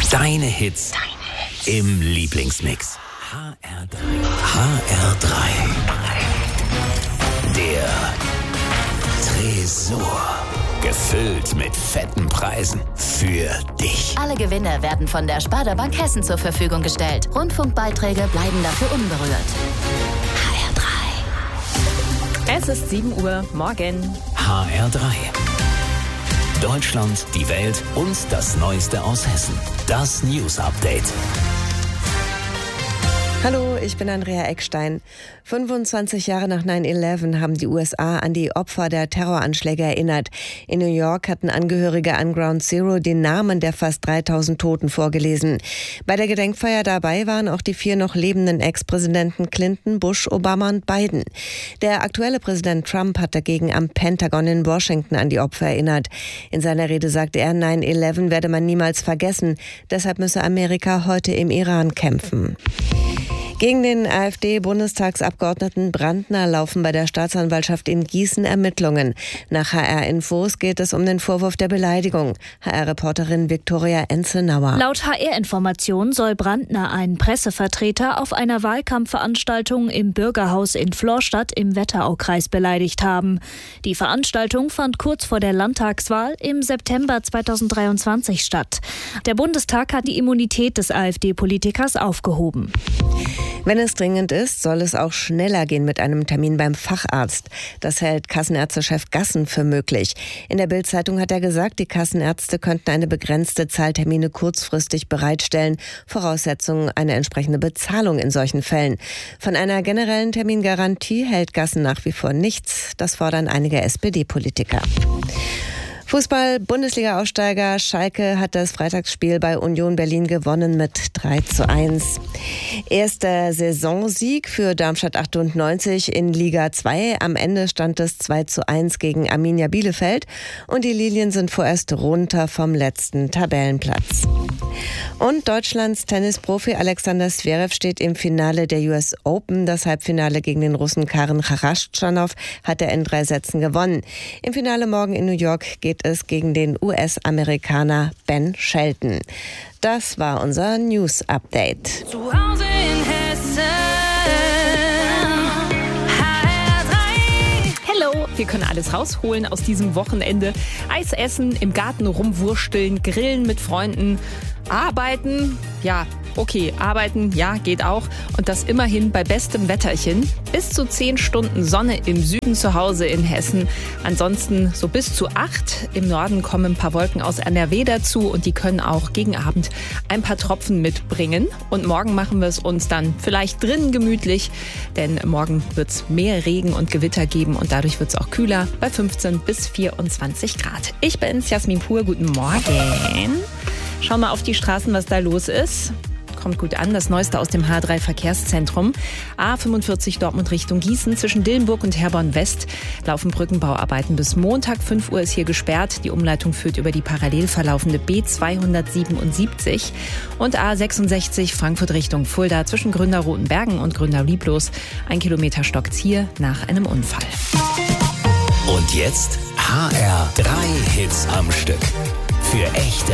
Deine Hits im Lieblingsmix. HR3. HR3. Der Tresor. Gefüllt mit fetten Preisen für dich. Alle Gewinne werden von der Sparda Bank Hessen zur Verfügung gestellt. Rundfunkbeiträge bleiben dafür unberührt. HR3. Es ist 7 Uhr, morgen. HR3. Deutschland, die Welt und das Neueste aus Hessen. Das News Update. Hallo, ich bin Andrea Eckstein. 25 Jahre nach 9/11 haben die USA an die Opfer der Terroranschläge erinnert. In New York hatten Angehörige an Ground Zero den Namen der fast 3000 Toten vorgelesen. Bei der Gedenkfeier dabei waren auch die 4 noch lebenden Ex-Präsidenten Clinton, Bush, Obama und Biden. Der aktuelle Präsident Trump hat dagegen am Pentagon in Washington an die Opfer erinnert. In seiner Rede sagte er, 9/11 werde man niemals vergessen. Deshalb müsse Amerika heute im Iran kämpfen. Gegen den AfD-Bundestagsabgeordneten Brandner laufen bei der Staatsanwaltschaft in Gießen Ermittlungen. Nach HR-Infos geht es um den Vorwurf der Beleidigung. HR-Reporterin Viktoria Enzenauer. Laut HR-Informationen soll Brandner einen Pressevertreter auf einer Wahlkampfveranstaltung im Bürgerhaus in Florstadt im Wetteraukreis beleidigt haben. Die Veranstaltung fand kurz vor der Landtagswahl im September 2023 statt. Der Bundestag hat die Immunität des AfD-Politikers aufgehoben. Wenn es dringend ist, soll es auch schneller gehen mit einem Termin beim Facharzt. Das hält Kassenärztechef Gassen für möglich. In der Bild-Zeitung hat er gesagt, die Kassenärzte könnten eine begrenzte Zahl Termine kurzfristig bereitstellen. Voraussetzung eine entsprechende Bezahlung in solchen Fällen. Von einer generellen Termingarantie hält Gassen nach wie vor nichts. Das fordern einige SPD-Politiker. Fußball-Bundesliga-Aussteiger Schalke hat das Freitagsspiel bei Union Berlin gewonnen mit 3:1. Erster Saisonsieg für Darmstadt 98 in Liga 2. Am Ende stand es 2:1 gegen Arminia Bielefeld und die Lilien sind vorerst runter vom letzten Tabellenplatz. Und Deutschlands Tennisprofi Alexander Zverev steht im Finale der US Open. Das Halbfinale gegen den Russen Karen Kharaschtschonow hat er in 3 Sätzen gewonnen. Im Finale morgen in New York geht es gegen den US-Amerikaner Ben Shelton. Das war unser News-Update. Zu Hause in Hessen. HR3. Hello, wir können alles rausholen aus diesem Wochenende. Eis essen, im Garten rumwursteln, grillen mit Freunden, arbeiten, ja, okay, arbeiten, ja, geht auch. Und das immerhin bei bestem Wetterchen. Bis zu 10 Stunden Sonne im Süden zu Hause in Hessen. Ansonsten so bis zu 8. Im Norden kommen ein paar Wolken aus NRW dazu und die können auch gegen Abend ein paar Tropfen mitbringen. Und morgen machen wir es uns dann vielleicht drinnen gemütlich, denn morgen wird es mehr Regen und Gewitter geben und dadurch wird es auch kühler bei 15 bis 24 Grad. Ich bin's, Jasmin Pur, guten Morgen. Schauen wir auf die Straßen, was da los ist. Kommt gut an, das Neueste aus dem H3-Verkehrszentrum. A45 Dortmund Richtung Gießen. Zwischen Dillenburg und Herborn West laufen Brückenbauarbeiten. Bis Montag 5 Uhr ist hier gesperrt. Die Umleitung führt über die parallel verlaufende B277. Und A66 Frankfurt Richtung Fulda. Zwischen Gründau-Rotenbergen und Gründau-Lieblos. 1 Kilometer stockt's hier nach einem Unfall. Und jetzt HR3 Hits am Stück. Für echte